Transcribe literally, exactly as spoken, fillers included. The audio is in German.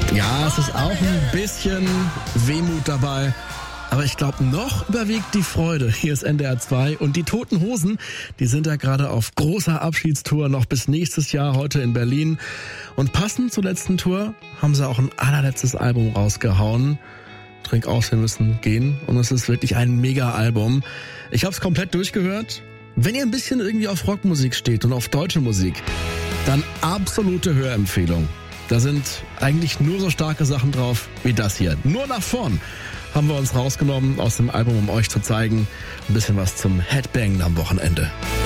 Ja, es ist auch ein bisschen Wehmut dabei. Aber ich glaube, noch überwiegt die Freude. Hier ist N D R zwei und die Toten Hosen, die sind ja gerade auf großer Abschiedstour noch bis nächstes Jahr, heute in Berlin. Und passend zur letzten Tour haben sie auch ein allerletztes Album rausgehauen. Trink aus, wir müssen gehen. Und es ist wirklich ein Mega-Album. Ich habe es komplett durchgehört. Wenn ihr ein bisschen irgendwie auf Rockmusik steht und auf deutsche Musik, dann absolute Hörempfehlung. Da sind eigentlich nur so starke Sachen drauf wie das hier. Nur nach vorn haben wir uns rausgenommen aus dem Album, um euch zu zeigen, ein bisschen was zum Headbangen am Wochenende.